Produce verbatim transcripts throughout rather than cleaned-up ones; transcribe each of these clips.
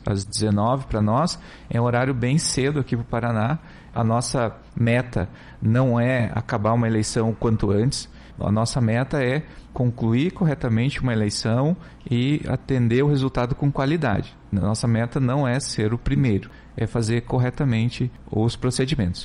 às dezenove para nós, é um horário bem cedo aqui para o Paraná. A nossa meta não é acabar uma eleição o quanto antes. A nossa meta é concluir corretamente uma eleição e atender o resultado com qualidade. Nossa meta não é ser o primeiro, é fazer corretamente os procedimentos.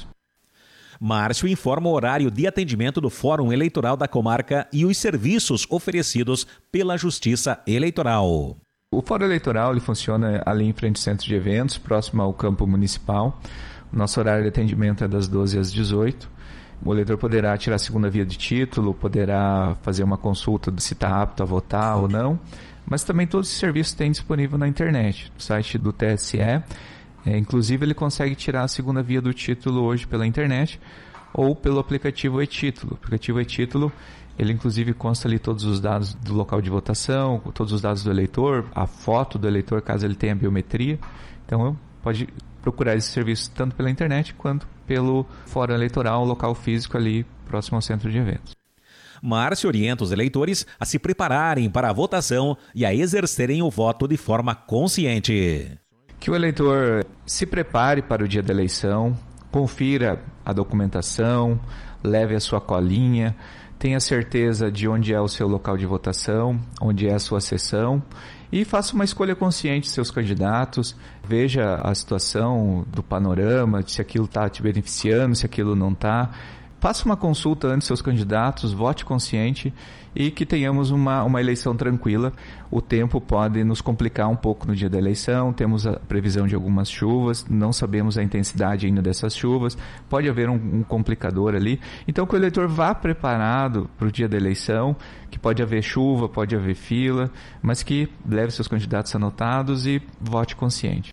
Márcio informa o horário de atendimento do Fórum Eleitoral da comarca e os serviços oferecidos pela Justiça Eleitoral. O Fórum Eleitoral ele funciona ali em frente ao Centro de Eventos, próximo ao campo municipal. Nosso horário de atendimento é das doze às dezoito. O eleitor poderá tirar a segunda via de título, poderá fazer uma consulta de se está apto a votar ou não, mas também todos os serviços têm disponível na internet, no site do T S E. É, inclusive ele consegue tirar a segunda via do título hoje pela internet ou pelo aplicativo e-Título. O aplicativo e-Título, ele inclusive consta ali todos os dados do local de votação, todos os dados do eleitor, a foto do eleitor caso ele tenha biometria. Então pode procurar esse serviço tanto pela internet quanto pelo fórum eleitoral, local físico ali próximo ao centro de eventos. Márcio orienta os eleitores a se prepararem para a votação e a exercerem o voto de forma consciente. Que o eleitor se prepare para o dia da eleição, confira a documentação, leve a sua colinha, tenha certeza de onde é o seu local de votação, onde é a sua sessão e faça uma escolha consciente de seus candidatos, veja a situação do panorama, se aquilo está te beneficiando, se aquilo não está. Faça uma consulta antes dos seus candidatos, vote consciente e que tenhamos uma, uma eleição tranquila. O tempo pode nos complicar um pouco no dia da eleição, temos a previsão de algumas chuvas, não sabemos a intensidade ainda dessas chuvas, pode haver um, um complicador ali. Então que o eleitor vá preparado para o dia da eleição, que pode haver chuva, pode haver fila, mas que leve seus candidatos anotados e vote consciente.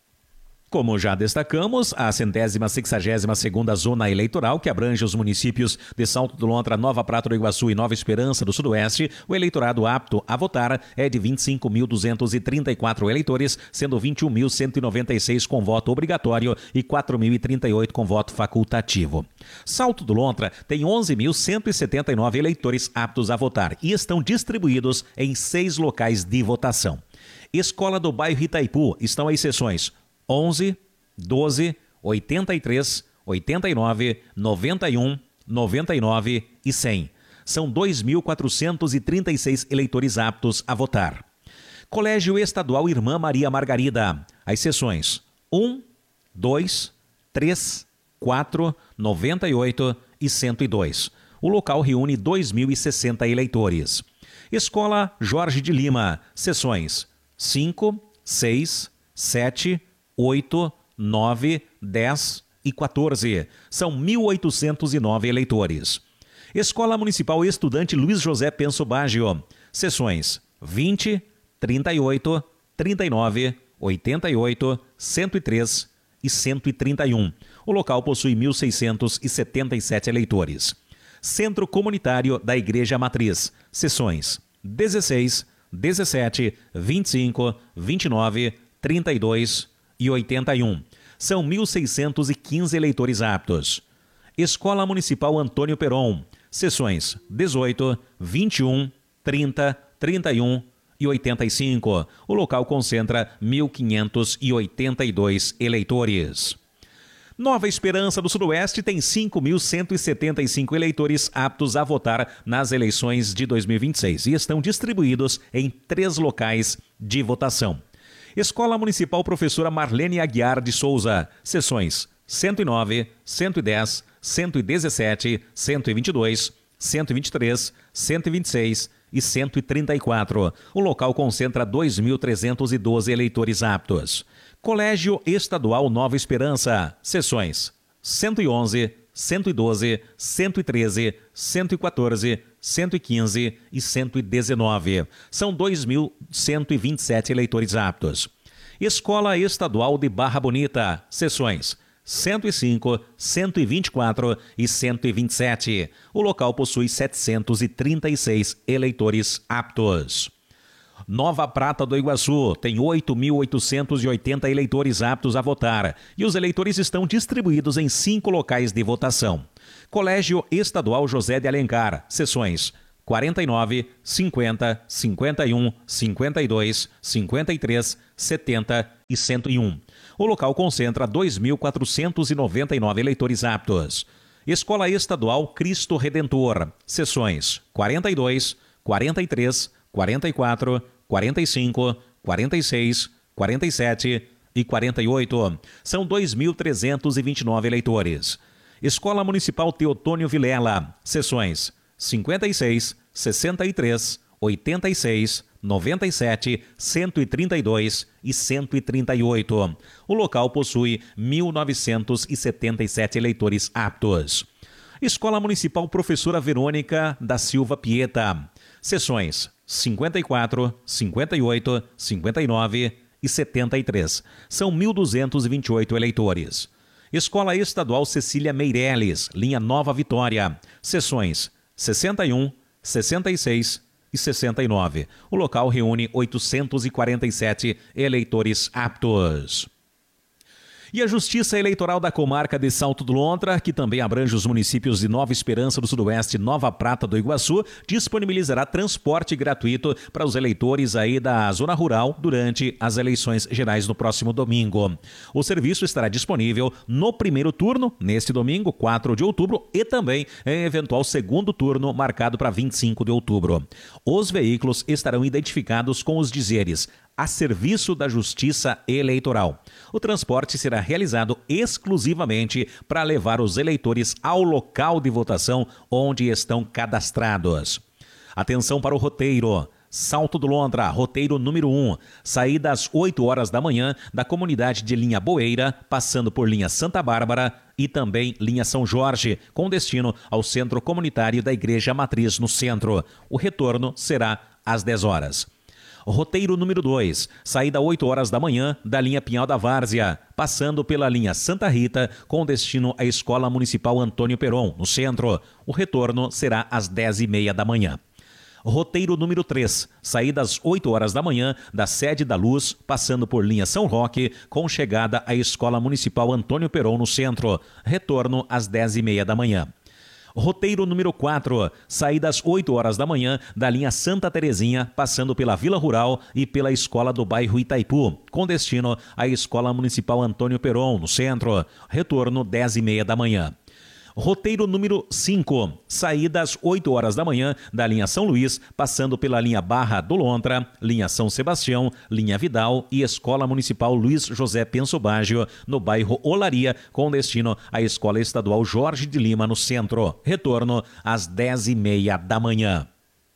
Como já destacamos, a centésima sexagésima segunda zona eleitoral, que abrange os municípios de Salto do Lontra, Nova Prata do Iguaçu e Nova Esperança do Sudoeste, o eleitorado apto a votar é de vinte e cinco mil duzentos e trinta e quatro eleitores, sendo vinte e um mil cento e noventa e seis com voto obrigatório e quatro mil e trinta e oito com voto facultativo. Salto do Lontra tem onze mil cento e setenta e nove eleitores aptos a votar e estão distribuídos em seis locais de votação. Escola do Bairro Itaipu estão as seções onze, doze, oitenta e três, oitenta e nove, noventa e um, noventa e nove e cem. São dois mil quatrocentos e trinta e seis eleitores aptos a votar. Colégio Estadual Irmã Maria Margarida. As seções um, dois, três, quatro, noventa e oito e cento e dois. O local reúne dois mil e sessenta eleitores. Escola Jorge de Lima. Seções cinco, seis, sete, oito, nove, dez e quatorze. São mil oitocentos e nove eleitores. Escola Municipal Estudante Luiz José Penso Baggio. Seções vinte, trinta e oito, trinta e nove, oitenta e oito, cento e três e cento e trinta e um. O local possui mil seiscentos e setenta e sete eleitores. Centro Comunitário da Igreja Matriz. Seções dezesseis, dezessete, vinte e cinco, vinte e nove, trinta e dois e oitenta e um. São mil seiscentos e quinze eleitores aptos. Escola Municipal Antônio Peron. Seções dezoito, vinte e um, trinta, trinta e um e oitenta e cinco. O local concentra mil quinhentos e oitenta e dois eleitores. Nova Esperança do Sudoeste tem cinco mil cento e setenta e cinco eleitores aptos a votar nas eleições de dois mil e vinte e seis e estão distribuídos em três locais de votação. Escola Municipal Professora Marlene Aguiar de Souza. Seções cento e nove, cento e dez, cento e dezessete, cento e vinte e dois, cento e vinte e três, cento e vinte e seis e cento e trinta e quatro. O local concentra dois mil trezentos e doze eleitores aptos. Colégio Estadual Nova Esperança. Seções cento e onze, cento e doze, cento e treze, cento e quatorze, cento e quinze e cento e dezenove. São dois mil cento e vinte e sete eleitores aptos. Escola Estadual de Barra Bonita. Seções cento e cinco, cento e vinte e quatro e cento e vinte e sete. O local possui setecentos e trinta e seis eleitores aptos. Nova Prata do Iguaçu tem oito mil oitocentos e oitenta eleitores aptos a votar e os eleitores estão distribuídos em cinco locais de votação. Colégio Estadual José de Alencar. Seções quarenta e nove, cinquenta, cinquenta e um, cinquenta e dois, cinquenta e três, setenta e cento e um. O local concentra dois mil quatrocentos e noventa e nove eleitores aptos. Escola Estadual Cristo Redentor. Sessões quarenta e dois, quarenta e três, quarenta e quatro, quarenta e cinco, quarenta e seis, quarenta e sete e quarenta e oito. São dois mil trezentos e vinte e nove eleitores. Escola Municipal Teotônio Vilela. Sessões cinquenta e seis, sessenta e três, oitenta e seis, noventa e sete, cento e trinta e dois e cento e trinta e oito. O local possui mil novecentos e setenta e sete eleitores aptos. Escola Municipal Professora Verônica da Silva Pieta. Sessões cinquenta e quatro, cinquenta e oito, cinquenta e nove e setenta e três. São mil duzentos e vinte e oito eleitores. Escola Estadual Cecília Meireles, linha Nova Vitória. Sessões sessenta e um, sessenta e seis e sessenta e nove. O local reúne oitocentos e quarenta e sete eleitores aptos. E a Justiça Eleitoral da Comarca de Salto do Lontra, que também abrange os municípios de Nova Esperança do Sudoeste e Nova Prata do Iguaçu, disponibilizará transporte gratuito para os eleitores aí da zona rural durante as eleições gerais no próximo domingo. O serviço estará disponível no primeiro turno, neste domingo, quatro de outubro, e também em eventual segundo turno, marcado para vinte e cinco de outubro. Os veículos estarão identificados com os dizeres a serviço da Justiça Eleitoral. O transporte será realizado exclusivamente para levar os eleitores ao local de votação onde estão cadastrados. Atenção para o roteiro. Salto do Lontra, roteiro número um, saída às oito horas da manhã da comunidade de linha Boeira, passando por linha Santa Bárbara e também linha São Jorge, com destino ao centro comunitário da Igreja Matriz no centro. O retorno será às dez horas. Roteiro número dois, saída oito horas da manhã da linha Pinhal da Várzea, passando pela linha Santa Rita, com destino à Escola Municipal Antônio Peron, no centro. O retorno será às dez e meia da manhã. Roteiro número três, saída às oito horas da manhã da Sede da Luz, passando por linha São Roque, com chegada à Escola Municipal Antônio Peron, no centro. Retorno às dez e meia da manhã. Roteiro número quatro, saída às oito horas da manhã da linha Santa Terezinha, passando pela Vila Rural e pela Escola do Bairro Itaipu, com destino à Escola Municipal Antônio Peron, no centro. Retorno dez e meia da manhã. Roteiro número cinco, saída às oito horas da manhã da linha São Luís, passando pela linha Barra do Lontra, linha São Sebastião, linha Vidal e Escola Municipal Luiz José Penso Baggio, no bairro Olaria, com destino à Escola Estadual Jorge de Lima, no centro. Retorno às dez e meia da manhã.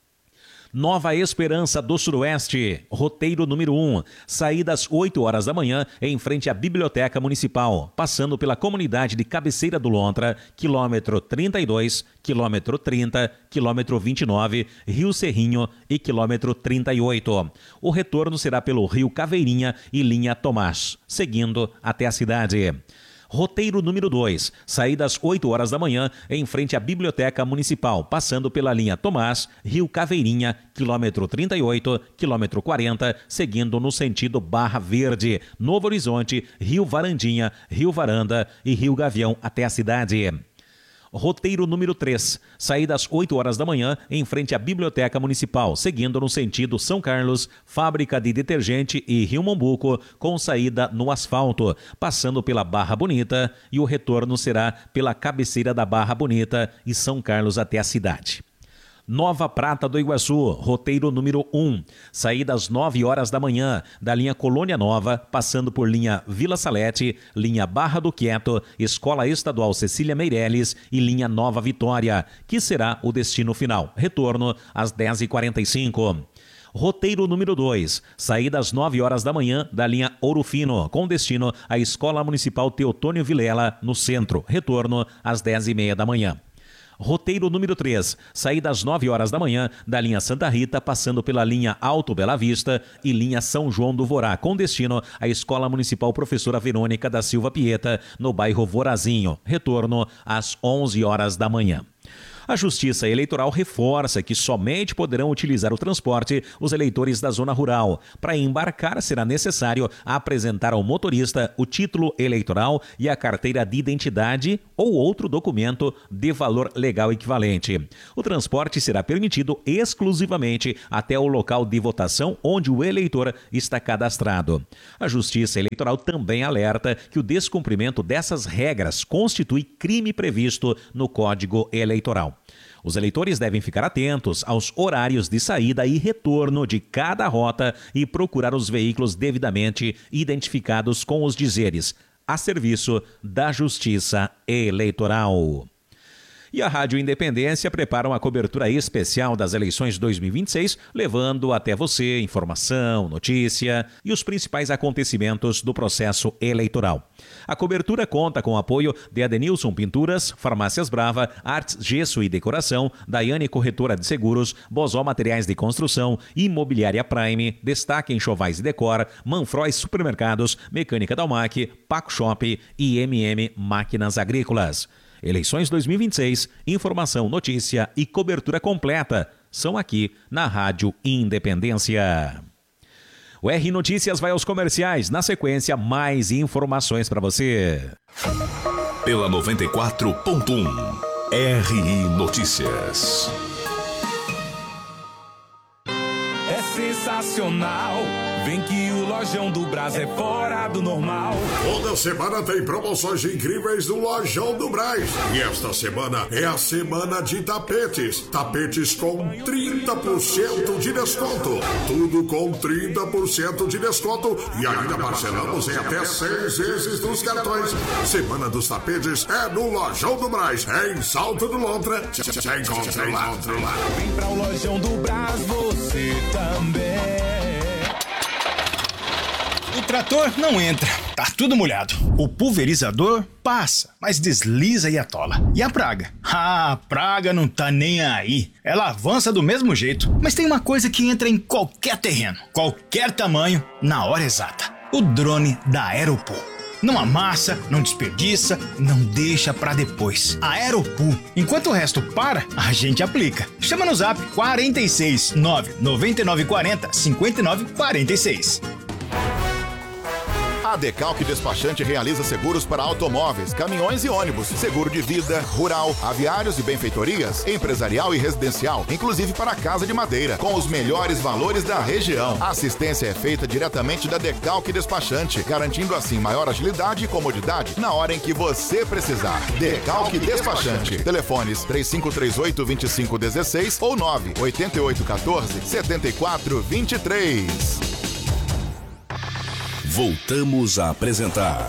Nova Esperança do Sudoeste, roteiro número um, saída às oito horas da manhã em frente à Biblioteca Municipal, passando pela comunidade de Cabeceira do Lontra, quilômetro trinta e dois, quilômetro trinta, quilômetro vinte e nove, Rio Serrinho e quilômetro trinta e oito. O retorno será pelo Rio Caveirinha e linha Tomás, seguindo até a cidade. Roteiro número dois, saída às oito horas da manhã em frente à Biblioteca Municipal, passando pela linha Tomás, Rio Caveirinha, quilômetro trinta e oito, quilômetro quarenta, seguindo no sentido Barra Verde, Novo Horizonte, Rio Varandinha, Rio Varanda e Rio Gavião até a cidade. Roteiro número três, saída às oito horas da manhã em frente à Biblioteca Municipal, seguindo no sentido São Carlos, Fábrica de Detergente e Rio Mombuco, com saída no asfalto, passando pela Barra Bonita, e o retorno será pela cabeceira da Barra Bonita e São Carlos até a cidade. Nova Prata do Iguaçu, roteiro número um, saída às nove horas da manhã da linha Colônia Nova, passando por linha Vila Salete, linha Barra do Quieto, Escola Estadual Cecília Meireles e linha Nova Vitória, que será o destino final. Retorno às dez e quarenta e cinco. Roteiro número dois, saída às nove horas da manhã da linha Ouro Fino, com destino à Escola Municipal Teotônio Vilela, no centro. Retorno às dez e meia da manhã. Roteiro número três, saída às nove horas da manhã da linha Santa Rita, passando pela linha Alto Bela Vista e linha São João do Vorá, com destino à Escola Municipal Professora Verônica da Silva Pieta, no bairro Vorazinho. Retorno às onze horas da manhã. A Justiça Eleitoral reforça que somente poderão utilizar o transporte os eleitores da zona rural. Para embarcar, será necessário apresentar ao motorista o título eleitoral e a carteira de identidade ou outro documento de valor legal equivalente. O transporte será permitido exclusivamente até o local de votação onde o eleitor está cadastrado. A Justiça Eleitoral também alerta que o descumprimento dessas regras constitui crime previsto no Código Eleitoral. Os eleitores devem ficar atentos aos horários de saída e retorno de cada rota e procurar os veículos devidamente identificados com os dizeres a serviço da Justiça Eleitoral. E a Rádio Independência prepara uma cobertura especial das eleições dois mil e vinte e seis, levando até você informação, notícia e os principais acontecimentos do processo eleitoral. A cobertura conta com o apoio de Adenilson Pinturas, Farmácias Brava, Artes Gesso e Decoração, Daiane Corretora de Seguros, Bozó Materiais de Construção, Imobiliária Prime, Destaque Enxovais e Decor, Manfroy Supermercados, Mecânica Dalmac, Paco Shop e M M Máquinas Agrícolas. Eleições dois mil e vinte e seis, informação, notícia e cobertura completa são aqui na Rádio Independência. O R Notícias vai aos comerciais. Na sequência, mais informações para você. Pela noventa e quatro ponto um, R I Notícias. É sensacional. Vem que o Lojão do Brás é fora do normal. Toda semana tem promoções incríveis do Lojão do Brás. E esta semana é a semana de tapetes. Tapetes com trinta por cento de desconto. Tudo com trinta por cento de desconto. E ainda parcelamos em até seis vezes nos cartões. Semana dos tapetes é no Lojão do Brás. É em Salto do Lontra. Te encontra lá. Vem pra o Lojão do Brás, você também. O trator não entra, tá tudo molhado. O pulverizador passa, mas desliza e atola. E a praga? Ah, a praga não tá nem aí. Ela avança do mesmo jeito. Mas tem uma coisa que entra em qualquer terreno, qualquer tamanho, na hora exata. O drone da Aeropool. Não amassa, não desperdiça, não deixa pra depois. A Aeropool. Enquanto o resto para, a gente aplica. Chama no zap quarenta e seis, nove nove nove quatro zero, cinco nove quatro seis. A Decalque Despachante realiza seguros para automóveis, caminhões e ônibus, seguro de vida, rural, aviários e benfeitorias, empresarial e residencial, inclusive para casa de madeira, com os melhores valores da região. A assistência é feita diretamente da Decalque Despachante, garantindo assim maior agilidade e comodidade na hora em que você precisar. Decalque Despachante. Telefones três cinco três oito, dois cinco um seis ou nove oito oito um quatro, sete quatro dois três. Voltamos a apresentar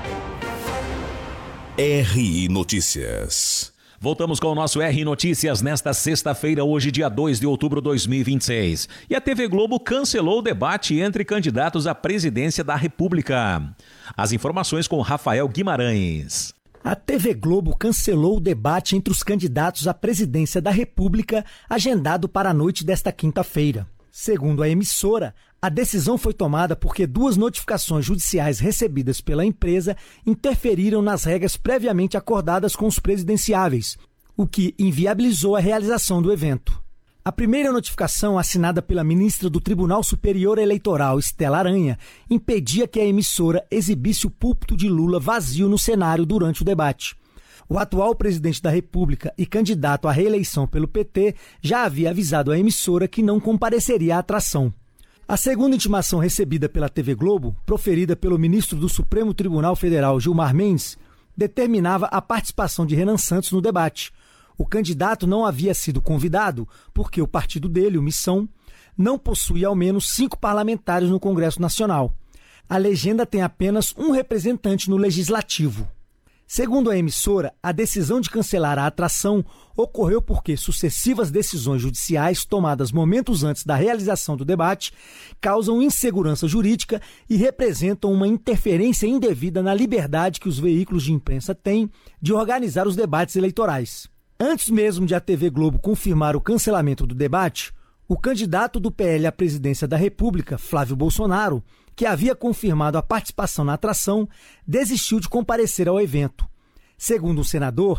R I Notícias. Voltamos com o nosso R I Notícias nesta sexta-feira, hoje dia dois de outubro de dois mil e vinte e seis. E a T V Globo cancelou o debate entre candidatos à presidência da República. As informações com Rafael Guimarães. A T V Globo cancelou o debate entre os candidatos à presidência da República, agendado para a noite desta quinta-feira. Segundo a emissora, a decisão foi tomada porque duas notificações judiciais recebidas pela empresa interferiram nas regras previamente acordadas com os presidenciáveis, o que inviabilizou a realização do evento. A primeira notificação, assinada pela ministra do Tribunal Superior Eleitoral, Estela Aranha, impedia que a emissora exibisse o púlpito de Lula vazio no cenário durante o debate. O atual presidente da República e candidato à reeleição pelo P T já havia avisado a emissora que não compareceria à atração. A segunda intimação recebida pela T V Globo, proferida pelo ministro do Supremo Tribunal Federal, Gilmar Mendes, determinava a participação de Renan Santos no debate. O candidato não havia sido convidado porque o partido dele, o Missão, não possui ao menos cinco parlamentares no Congresso Nacional. A legenda tem apenas um representante no Legislativo. Segundo a emissora, a decisão de cancelar a atração ocorreu porque sucessivas decisões judiciais tomadas momentos antes da realização do debate causam insegurança jurídica e representam uma interferência indevida na liberdade que os veículos de imprensa têm de organizar os debates eleitorais. Antes mesmo de a T V Globo confirmar o cancelamento do debate, o candidato do P L à presidência da República, Flávio Bolsonaro, que havia confirmado a participação na atração, desistiu de comparecer ao evento. Segundo o senador,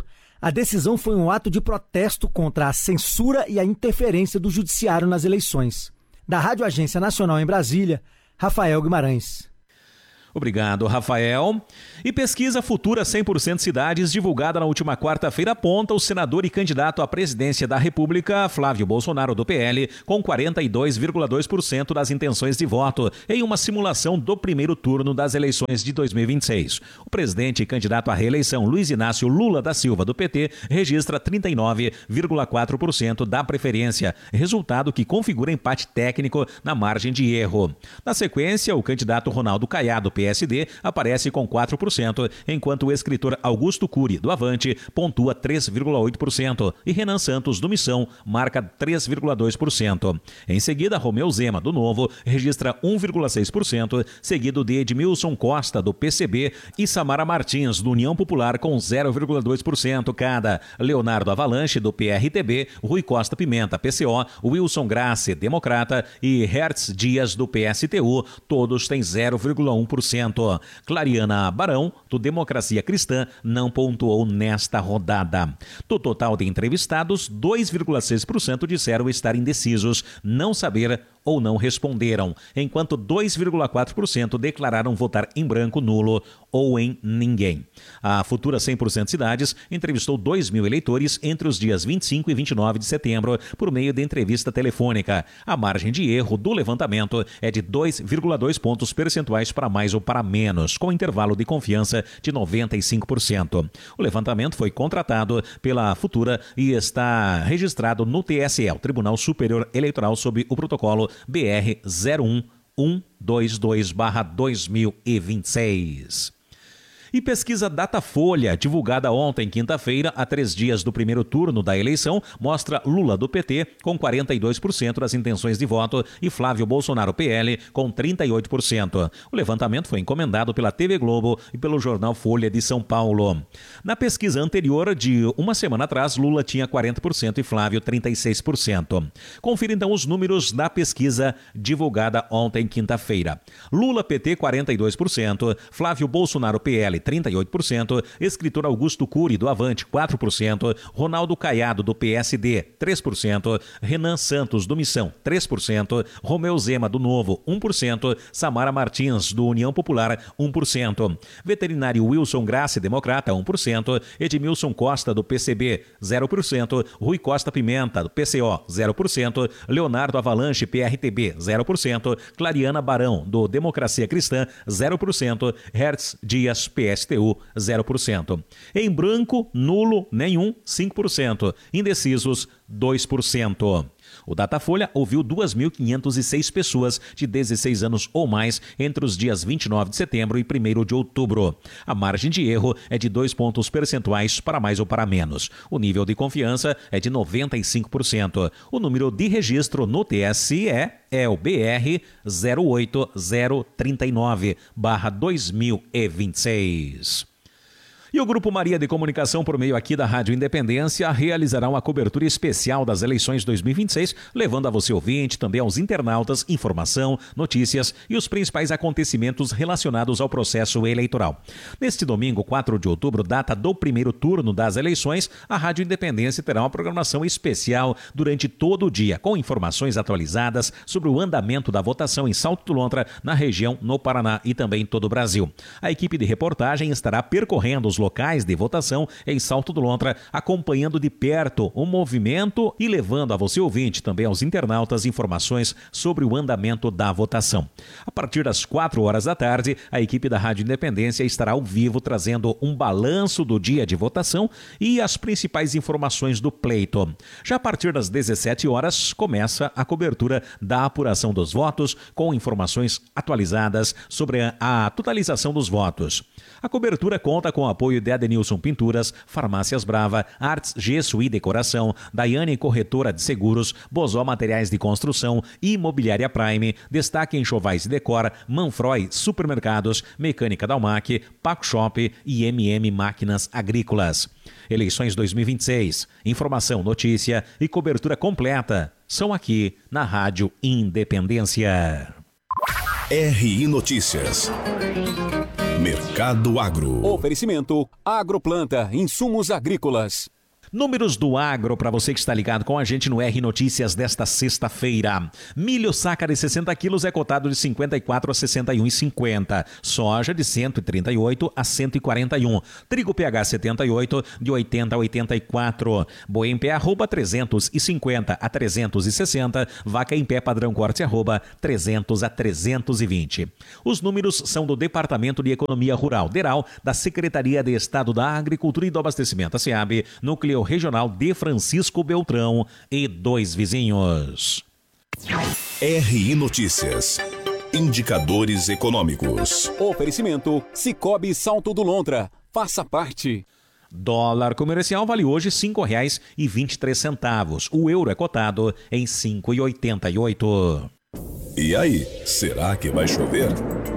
A decisão foi um ato de protesto contra a censura e a interferência do judiciário nas eleições. Da Rádio Agência Nacional em Brasília, Rafael Guimarães. Obrigado, Rafael. E pesquisa Futura cem por cento Cidades, divulgada na última quarta-feira, aponta o senador e candidato à presidência da República, Flávio Bolsonaro, do P L, com quarenta e dois vírgula dois por cento das intenções de voto, em uma simulação do primeiro turno das eleições de dois mil e vinte e seis. O presidente e candidato à reeleição, Luiz Inácio Lula da Silva, do P T, registra trinta e nove vírgula quatro por cento da preferência, resultado que configura empate técnico na margem de erro. Na sequência, o candidato Ronaldo Caiado, do P S D, aparece com quatro por cento, enquanto o escritor Augusto Cury, do Avante, pontua três vírgula oito por cento e Renan Santos, do Missão, marca três vírgula dois por cento. Em seguida, Romeu Zema, do Novo, registra um vírgula seis por cento, seguido de Edmilson Costa, do P C B, e Samara Martins, do União Popular, com zero vírgula dois por cento cada. Leonardo Avalanche, do P R T B, Rui Costa Pimenta, P C O, Wilson Grace, Democrata, e Hertz Dias, do P S T U, todos têm zero vírgula um por cento. Clariana Barão, do Democracia Cristã, não pontuou nesta rodada. Do total de entrevistados, dois vírgula seis por cento disseram estar indecisos, não saber ou não responderam, enquanto dois vírgula quatro por cento declararam votar em branco, nulo ou em ninguém. A Futura cem por cento Cidades entrevistou dois mil eleitores entre os dias vinte e cinco e vinte e nove de setembro por meio de entrevista telefônica. A margem de erro do levantamento é de dois vírgula dois pontos percentuais para mais ou para menos, com intervalo de confiança de noventa e cinco por cento. O levantamento foi contratado pela Futura e está registrado no T S E, o Tribunal Superior Eleitoral, sob o protocolo B R zero um um dois dois barra dois mil e vinte e seis. E pesquisa Datafolha, divulgada ontem, quinta-feira, a três dias do primeiro turno da eleição, mostra Lula, do P T, com quarenta e dois por cento das intenções de voto e Flávio Bolsonaro, P L, com trinta e oito por cento. O levantamento foi encomendado pela T V Globo e pelo jornal Folha de São Paulo. Na pesquisa anterior, de uma semana atrás, Lula tinha quarenta por cento e Flávio trinta e seis por cento. Confira então os números da pesquisa divulgada ontem, quinta-feira. Lula, P T, quarenta e dois por cento, Flávio Bolsonaro, P L, trinta e oito por cento, escritor Augusto Cury, do Avante, quatro por cento, Ronaldo Caiado, do P S D, três por cento, Renan Santos, do Missão, três por cento, Romeu Zema, do Novo, um por cento, Samara Martins, do União Popular, um por cento, veterinário Wilson Grace, Democrata, um por cento, Edmilson Costa, do P C B, zero por cento, Rui Costa Pimenta, do P C O, zero por cento, Leonardo Avalanche, P R T B, zero por cento, Clariana Barão, do Democracia Cristã, zero por cento, Hertz Dias, P S T U, zero por cento. Em branco, nulo, nenhum, cinco por cento. Indecisos, dois por cento. O Datafolha ouviu duas mil quinhentas e seis pessoas de dezesseis anos ou mais entre os dias vinte e nove de setembro e primeiro de outubro. A margem de erro é de dois pontos percentuais para mais ou para menos. O nível de confiança é de noventa e cinco por cento. O número de registro no T S E é o B R zero oito zero três nove barra dois mil e vinte e seis. E o Grupo Maria de Comunicação, por meio aqui da Rádio Independência, realizará uma cobertura especial das eleições dois mil e vinte e seis, levando a você ouvinte, também aos internautas, informação, notícias e os principais acontecimentos relacionados ao processo eleitoral. Neste domingo, quatro de outubro, data do primeiro turno das eleições, a Rádio Independência terá uma programação especial durante todo o dia, com informações atualizadas sobre o andamento da votação em Salto do Lontra, na região, no Paraná e também em todo o Brasil. A equipe de reportagem estará percorrendo os locais de votação em Salto do Lontra, acompanhando de perto o movimento e levando a você ouvinte, também aos internautas, informações sobre o andamento da votação. A partir das quatro horas da tarde, a equipe da Rádio Independência estará ao vivo trazendo um balanço do dia de votação e as principais informações do pleito. Já a partir das dezessete horas, começa a cobertura da apuração dos votos com informações atualizadas sobre a totalização dos votos. A cobertura conta com o apoio de Adenilson Pinturas, Farmácias Brava, Artes Gesso e Decoração, Daiane Corretora de Seguros, Bozó Materiais de Construção, Imobiliária Prime, Destaque Enxovais e Decor, Manfroy Supermercados, Mecânica Dalmac, Paco Shop e M M Máquinas Agrícolas. Eleições dois mil e vinte e seis. Informação, notícia e cobertura completa são aqui na Rádio Independência. R I Notícias. Mercado Agro. Oferecimento Agroplanta, insumos agrícolas. Números do agro para você que está ligado com a gente no R Notícias desta sexta-feira. Milho saca de sessenta quilos é cotado de cinquenta e quatro a sessenta e um e cinquenta. Soja de cento e trinta e oito a cento e quarenta e um. Trigo P H setenta e oito de oitenta a oitenta e quatro. Boi em pé arroba trezentos e cinquenta a trezentos e sessenta. Vaca em pé padrão corte arroba trezentos a trezentos e vinte. Os números são do Departamento de Economia Rural, DERAL, da Secretaria de Estado da Agricultura e do Abastecimento, a SEAB, Núcleo Regional de Francisco Beltrão e dois vizinhos. R I Notícias. Indicadores econômicos. Oferecimento Cicobi Salto do Lontra. Faça parte. Dólar comercial vale hoje cinco reais e vinte e três centavos. O euro é cotado em cinco reais e oitenta e oito. E aí, será que vai chover?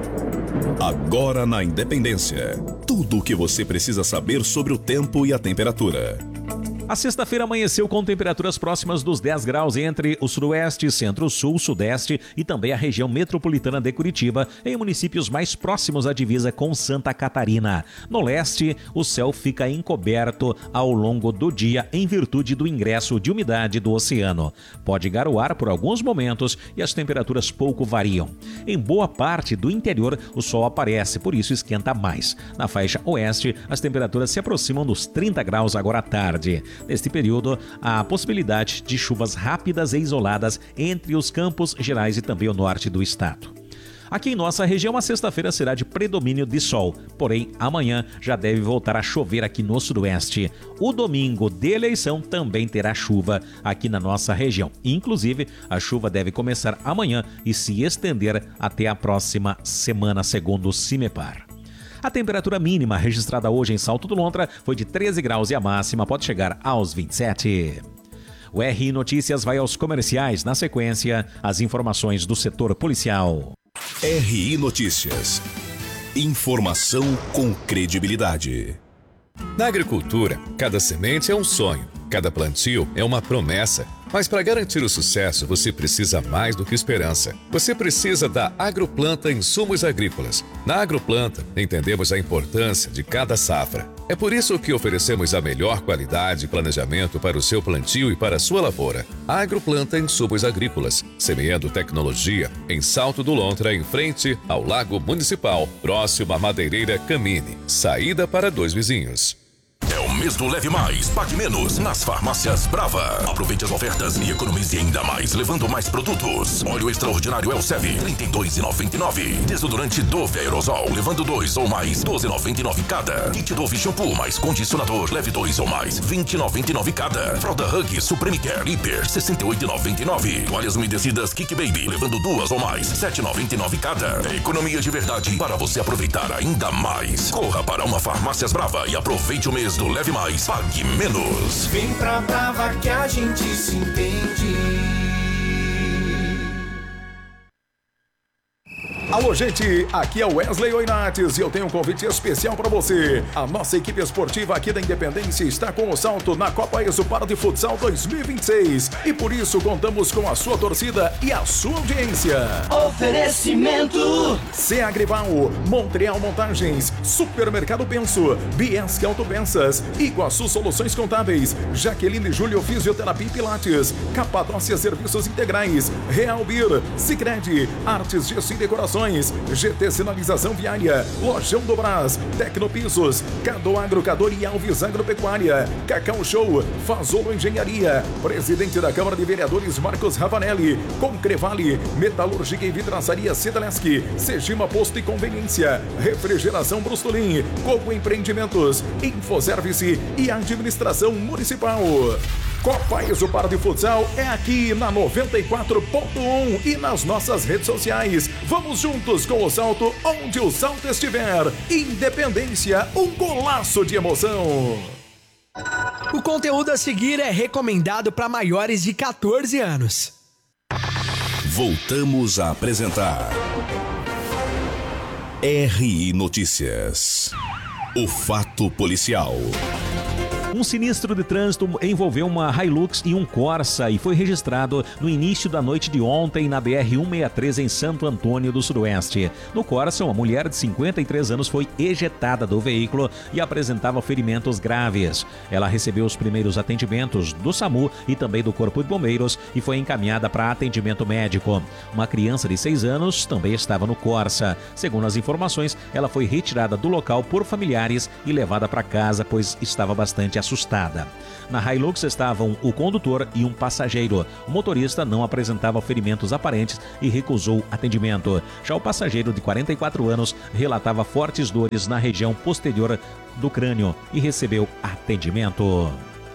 Agora na Independência, tudo o que você precisa saber sobre o tempo e a temperatura. A sexta-feira amanheceu com temperaturas próximas dos dez graus entre o sudoeste, centro-sul, sudeste e também a região metropolitana de Curitiba, em municípios mais próximos à divisa com Santa Catarina. No leste, o céu fica encoberto ao longo do dia em virtude do ingresso de umidade do oceano. Pode garoar por alguns momentos e as temperaturas pouco variam. Em boa parte do interior, o sol aparece, por isso esquenta mais. Na faixa oeste, as temperaturas se aproximam dos trinta graus agora à tarde. Neste período, há a possibilidade de chuvas rápidas e isoladas entre os Campos Gerais e também o norte do estado. Aqui em nossa região, a sexta-feira será de predomínio de sol, porém amanhã já deve voltar a chover aqui no sudoeste. O domingo de eleição também terá chuva aqui na nossa região. Inclusive, a chuva deve começar amanhã e se estender até a próxima semana, segundo o CIMEPAR. A temperatura mínima registrada hoje em Salto do Lontra foi de treze graus e a máxima pode chegar aos vinte e sete. O R I Notícias vai aos comerciais. Na sequência, as informações do setor policial. R I Notícias. Informação com credibilidade. Na agricultura, cada semente é um sonho, cada plantio é uma promessa. Mas para garantir o sucesso, você precisa mais do que esperança. Você precisa da Agroplanta Insumos Agrícolas. Na Agroplanta, entendemos a importância de cada safra. É por isso que oferecemos a melhor qualidade e planejamento para o seu plantio e para a sua lavoura. A Agroplanta Insumos Agrícolas, semeando tecnologia em Salto do Lontra, em frente ao Lago Municipal, próximo à Madeireira Camine. Saída para dois vizinhos. É o mês do Leve Mais, Pague Menos nas farmácias Brava. Aproveite as ofertas e economize ainda mais, levando mais produtos. Óleo extraordinário Elseve, trinta e dois reais e noventa e nove centavos. Desodorante Dove Aerosol, levando dois ou mais, doze reais e noventa e nove centavos cada. Kit Dove Shampoo mais condicionador, leve dois ou mais, vinte reais e noventa e nove centavos cada. Fralda Hug Supreme Care Hiper, sessenta e oito reais e noventa e nove centavos. Toalhas umedecidas Kick Baby, levando duas ou mais, sete reais e noventa e nove centavos cada. Economia de verdade para você aproveitar ainda mais. Corra para uma Farmácias Brava e aproveite o mês do Leve Mais, Pague Menos. Vem pra Brava que a gente se entende. Alô, gente, aqui é o Wesley Oinates e eu tenho um convite especial para você. A nossa equipe esportiva aqui da Independência está com o salto na Copa Exupar de Futsal dois mil e vinte e seis e por isso contamos com a sua torcida e a sua audiência. Oferecimento C Agrival, Montreal Montagens, Supermercado Penso, Biesque Autopeças, Iguaçu Soluções Contábeis, Jaqueline Júlio Fisioterapia e Pilates, Capadócia Serviços Integrais, Real Beer, Sicredi, Artes Gesso e Decorações, G T Sinalização Viária, Lojão do Brás, Tecnopisos, Cado Agro, Cador e Alves Agropecuária, Cacau Show, Fazolo Engenharia, Presidente da Câmara de Vereadores Marcos Ravanelli, Concrevale, Metalúrgica e Vidraçaria Cidaleski, Sejima Posto e Conveniência, Refrigeração Brustolin, Coco Empreendimentos, Infoservice e Administração Municipal. Copa Exupar de Futsal é aqui na noventa e quatro ponto um e nas nossas redes sociais. Vamos juntos com o salto onde o salto estiver. Independência, um golaço de emoção. O conteúdo a seguir é recomendado para maiores de quatorze anos. Voltamos a apresentar R I Notícias. O fato policial. Um sinistro de trânsito envolveu uma Hilux e um Corsa e foi registrado no início da noite de ontem na B R cento e sessenta e três em Santo Antônio do Sudoeste. No Corsa, uma mulher de cinquenta e três anos foi ejetada do veículo e apresentava ferimentos graves. Ela recebeu os primeiros atendimentos do SAMU e também do Corpo de Bombeiros e foi encaminhada para atendimento médico. Uma criança de seis anos também estava no Corsa. Segundo as informações, ela foi retirada do local por familiares e levada para casa, pois estava bastante assustada. Na Hilux estavam o condutor e um passageiro. O motorista não apresentava ferimentos aparentes e recusou atendimento. Já o passageiro, de quarenta e quatro anos, relatava fortes dores na região posterior do crânio e recebeu atendimento.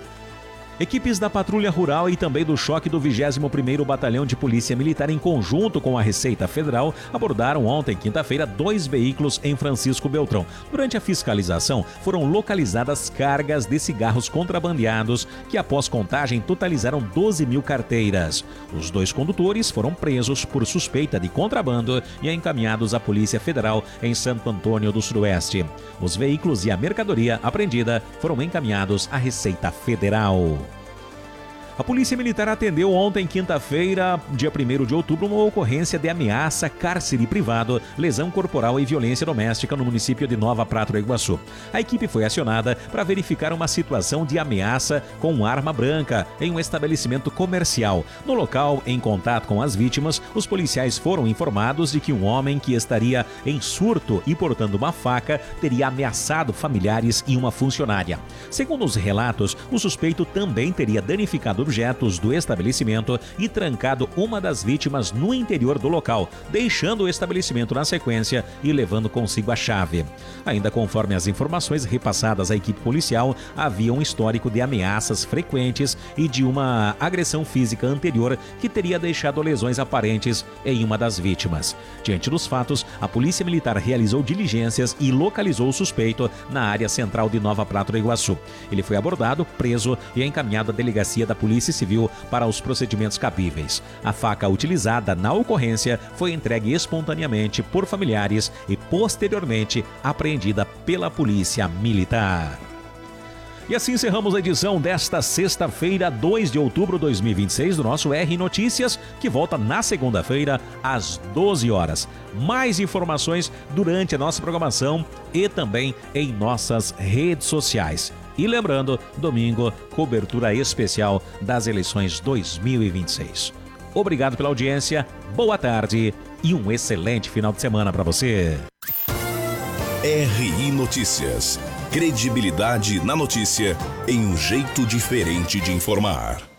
Equipes da Patrulha Rural e também do Choque do vigésimo primeiro Batalhão de Polícia Militar, em conjunto com a Receita Federal, abordaram ontem, quinta-feira, dois veículos em Francisco Beltrão. Durante a fiscalização, foram localizadas cargas de cigarros contrabandeados, que após contagem totalizaram doze mil carteiras. Os dois condutores foram presos por suspeita de contrabando e encaminhados à Polícia Federal em Santo Antônio do Sudoeste. Os veículos e a mercadoria apreendida foram encaminhados à Receita Federal. A Polícia Militar atendeu ontem, quinta-feira, dia primeiro de outubro, uma ocorrência de ameaça, cárcere privado, lesão corporal e violência doméstica no município de Nova Prata do Iguaçu. A equipe foi acionada para verificar uma situação de ameaça com arma branca em um estabelecimento comercial. No local, em contato com as vítimas, os policiais foram informados de que um homem que estaria em surto e portando uma faca teria ameaçado familiares e uma funcionária. Segundo os relatos, o suspeito também teria danificado objetos do estabelecimento e trancado uma das vítimas no interior do local, deixando o estabelecimento na sequência e levando consigo a chave. Ainda conforme as informações repassadas à equipe policial, havia um histórico de ameaças frequentes e de uma agressão física anterior que teria deixado lesões aparentes em uma das vítimas. Diante dos fatos, a Polícia Militar realizou diligências e localizou o suspeito na área central de Nova Prata do Iguaçu. Ele foi abordado, preso e encaminhado à delegacia da Polícia Civil para os procedimentos cabíveis. A faca utilizada na ocorrência foi entregue espontaneamente por familiares e posteriormente apreendida pela Polícia Militar. E assim encerramos a edição desta sexta-feira, dois de outubro de dois mil e vinte e seis, do nosso R Notícias, que volta na segunda-feira, às doze horas. Mais informações durante a nossa programação e também em nossas redes sociais. E lembrando, domingo, cobertura especial das eleições dois mil e vinte e seis. Obrigado pela audiência, boa tarde e um excelente final de semana para você. R I Notícias. Credibilidade na notícia em um jeito diferente de informar.